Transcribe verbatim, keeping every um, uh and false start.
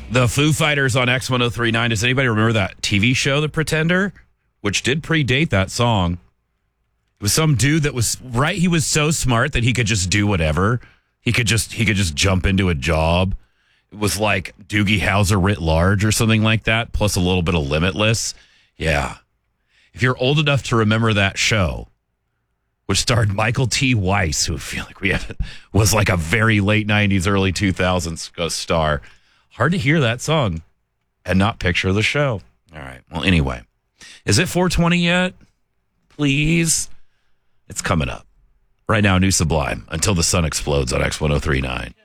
The Foo Fighters on X ten thirty-nine. Does anybody remember that T V show, The Pretender? Which did predate that song. It was some dude that was, right, he was so smart that he could just do whatever. He could just he could just jump into a job. It was like Doogie Howser writ large or something like that, plus a little bit of Limitless. Yeah. If you're old enough to remember that show, which starred Michael T. Weiss, who I feel like we had, was like a very late nineties, early two thousands star. Hard to hear that song and not picture the show. All right. Well, anyway, is it four twenty yet? Please. It's coming up. Right now, New Sublime, Until the Sun Explodes on X ten thirty-nine.